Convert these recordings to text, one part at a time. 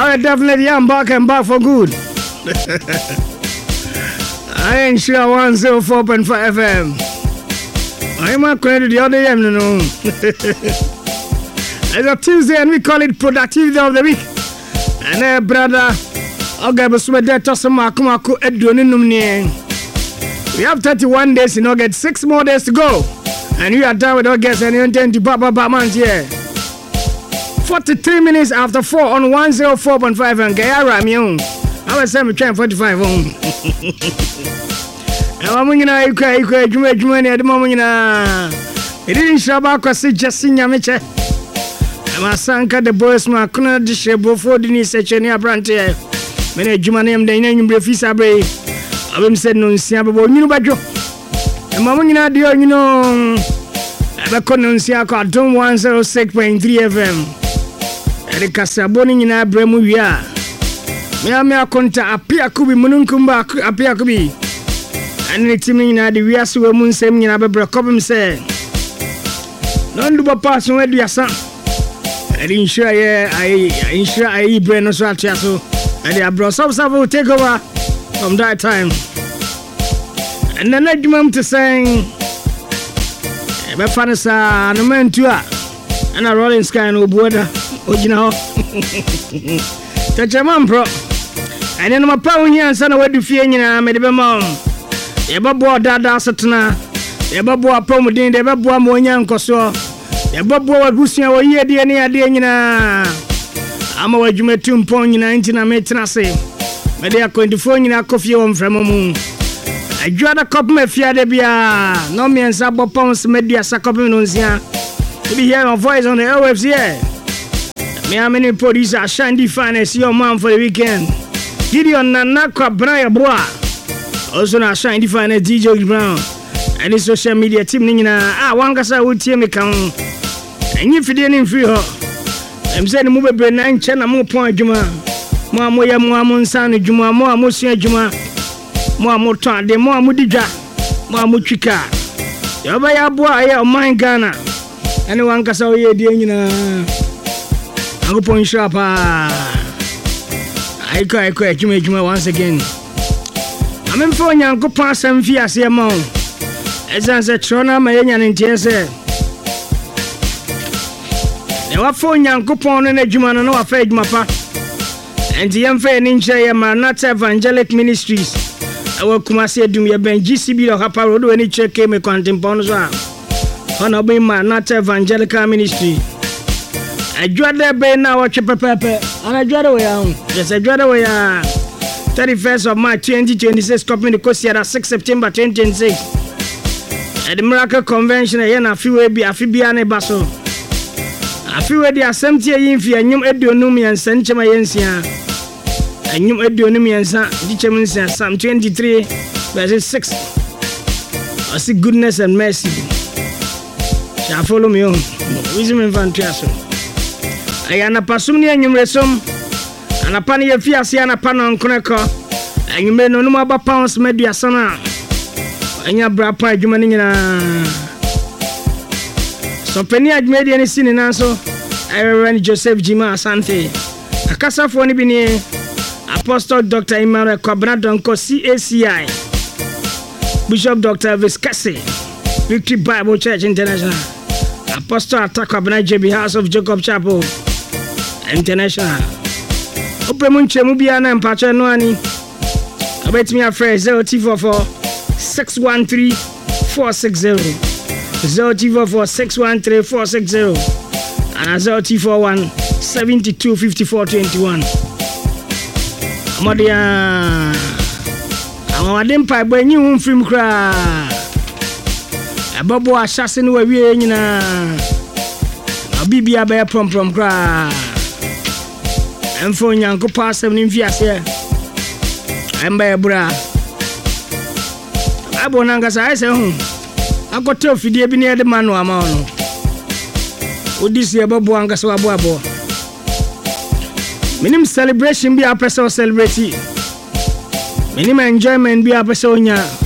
definitely I'm back and back for good. I ain't sure 104.5 FM. I'm not going to the other end, no. It's a Tuesday and we call it Productivity of the Week. And brother, okay, but we have 31 days in August, 6 more days to go. And we are done with August and you intend to Baba month here. 43 minutes after 4 on 104.5 and Gayara Mion. I was saying 45 home. I'm going to at the moment. It didn't show back because it's just in Yamiche. I'm a sanka the boys, my corner dish before the new section near Branty. Many Jumanum, the name Brefis Abbey. I will say no, Siabo, you know, but you. And Mamma, dear, you know, I couldn't see a cartoon 106.3 FM. Erika Saboni in Abremuya. Mea conta apia kubi mununkumba apia kubi. And it's me na the Viasu Moon Semi and Abra Cobham say. None do pass on where son. I didn't sure I brain or so. And the Abra Subsab will take over from that time. And the next moment to saying, Befanasa, no man to her, and a rolling sky no border, you know. Touch a man, bro. And then my power here and son away to fear you, I made a mom. Yababo Dada Satana, Yababo Pomodin, the Babo Moyan Coso, Yababo Busia, or ye, dear Diana. I'm away to meet 2 point 19 and Metrase. But they are going to phone in a coffee home from a moon. I dread a cup of Fiadebia, no me and Sabo Pons Media Sacopinunzia. To be here on voice on the airwaves here. Me how many producer Shandy Finance your mom for the weekend. Gideon Nanaka Braya Boa. Also now Shandy Finance DJ Brown. And the social media team Nina. Wangasa would tear me come. And if you didn't feel her, I'm saying move a brain 9 channel more point Juma. Moya Monsan Juma, more Mosia Juma. More motor, the more Mudija, more Muchika. Yabaya boy, mine Ghana. Anyone can say, yeah, dear, you know. I'm going to shop. I quite you make me once again. I'm in for young pass and Fias here, mom. As I said, Trona, my young in TSA. There were 4 young coupon and a Juman and no afraid, Mapa. And the young fair ninja, Manata Evangelic Ministries. I will come and say, do me a ben GCB or Hapa Road when it check came a quantum bonus. Honorable Manata Evangelical Ministry. I dread that bay now, watch a pepper, and I dread away. Yes, I dread away. 31st of March 2026, copy the Cosia 6 September 2026. At the Miracle Convention, I am a few way be a Fibiane Basso. A few way the assembly in Fia, Num Edionumi and Sanchama Yensia. And Num Edionumi and Dichamunsia, Psalm 23, verse 6. I see goodness and mercy. Shall follow me on. Wisdom and Fantaso. I am a Pasumni and Yumresum, and a Pani of Fiasia and a Panon Conneco, and you may know no more about pounds media sana. And your brapa Jumanina. So Penny had made any sin in answer. I ran Joseph Jima Asante. A casa for Nibini, Apostle Dr. Emmanuel Cabradonco CACI, Bishop Dr. Viscassi, Victory Bible Church International, Apostle Atakabana JB House of Jacob Chapel International. Open Munche Mubiana and Pachanuani. I bet me a phrase 0T44 613 460 0T44 613 460 and 0T41 72 54 21. Modia I didn't pipe when you film cry. A bubble assassin where we are in a BB bear prom cry. And for young pass 7 years here. I'm by a bra. I bonangas I say home. I got to feed you near the man or man. Would this year Bobo Angas or Bobo? Minimum celebration be a person celebrity. Minimum enjoyment be a person.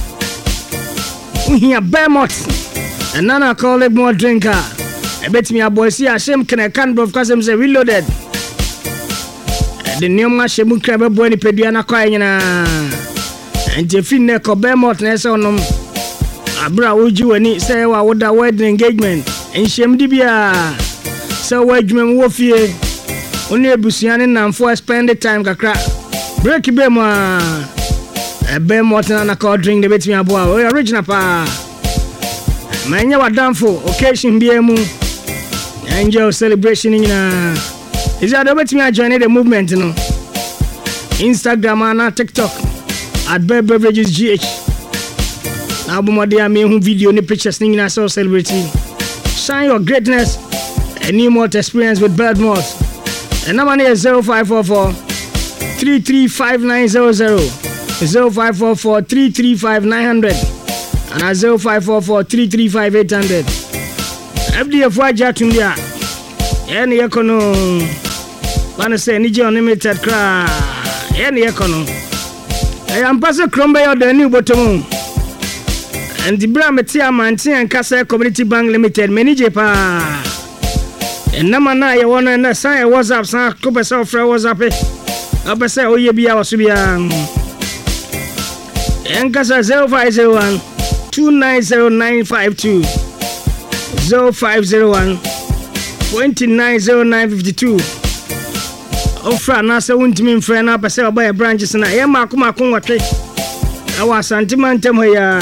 We hear Bermot. And none I call it more drinker. I bet me a boy see a shame can I can't because I'm say reloaded. the new Mashamu Crabber Bonnie Peduana Coyana and Jeffine Cobemot Nesonum Abra Uju and it say what the wedding engagement and Shem Dibia so Wedgman Wolfie only a Busian and for spend the time Kakra break Bema a Bemot and a call drink the bit me about original pa Manya wa damfo occasion BMU enjoy celebration in is that about me join the movement no Instagram and TikTok at Bear Beverages GH now bomodia me hu video ni pictures ni na so celebrating shine your greatness a new malt experience with Bird Malt and number is 0544 335900 0544 335900 and 0544 335800 FDF waja tumia yani yakono bana say nije unlimited kra yani yakono ampasa krombe yo the new bottom and the bra metia manti and Kasa Community Bank Limited manage pa and nama na ye wona na say WhatsApp sa ko be say ofra WhatsApp abese oye bia wasubia en Kasa 0501 290952 0501 290952 ofra na se wuntimi mfre na pese oba branches na ye makoma konwatwe awa santimantem ya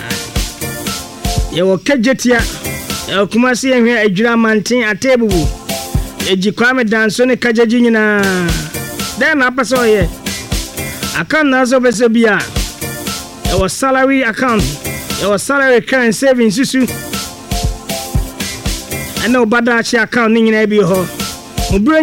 ye wo kejetia e kuma se ehwe adwira mantin atebubu eji kwame danso ne kajeji nyina den na pese oye account na so pese bia e wo salary account your salary current savings issue and no bad account ni nyina bi ho